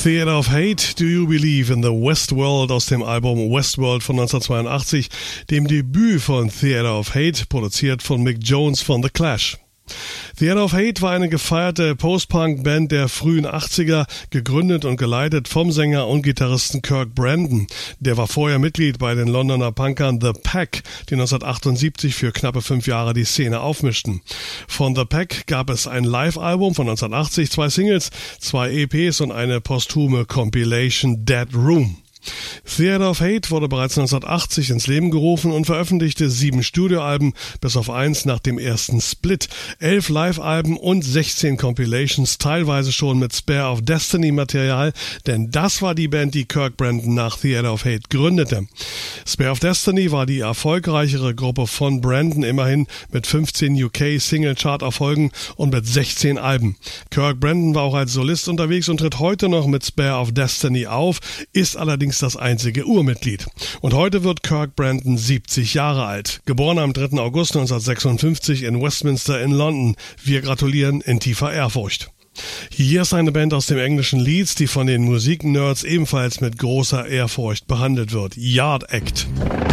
Theater of Hate, Do You Believe in the Westworld aus dem Album Westworld von 1982, dem Debüt von Theater of Hate, produziert von Mick Jones von The Clash. Theater of Hate war eine gefeierte Post-Punk-Band der frühen 80er, gegründet und geleitet vom Sänger und Gitarristen Kirk Brandon. Der war vorher Mitglied bei den Londoner Punkern The Pack, die 1978 für knappe 5 Jahre die Szene aufmischten. Von The Pack gab es ein Live-Album von 1980, 2 Singles, 2 EPs und eine posthume Compilation Dead Room. Theater of Hate wurde bereits 1980 ins Leben gerufen und veröffentlichte 7 Studioalben, bis auf 1 nach dem ersten Split, 11 Live-Alben und 16 Compilations, teilweise schon mit Spare of Destiny Material, denn das war die Band, die Kirk Brandon nach Theater of Hate gründete. Spare of Destiny war die erfolgreichere Gruppe von Brandon, immerhin mit 15 UK-Single-Chart-Erfolgen und mit 16 Alben. Kirk Brandon war auch als Solist unterwegs und tritt heute noch mit Spare of Destiny auf, ist allerdings das einzige Urmitglied. Und heute wird Kirk Brandon 70 Jahre alt. Geboren am 3. August 1956 in Westminster in London. Wir gratulieren in tiefer Ehrfurcht. Hier ist eine Band aus dem englischen Leeds, die von den Musiknerds ebenfalls mit großer Ehrfurcht behandelt wird. Yard Act.